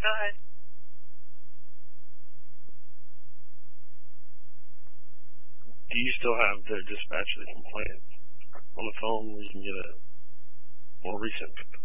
Go ahead. Do you still have the dispatch of the complaint on the phone where you can get a more recent